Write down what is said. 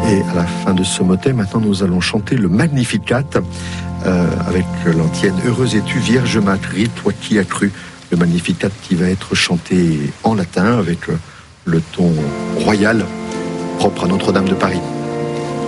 Et à la fin de ce motet, maintenant nous allons chanter le Magnificat avec l'antienne « Heureuse es-tu, Vierge Marie, toi qui as cru ». Le Magnificat qui va être chanté en latin avec le ton royal propre à Notre-Dame de Paris.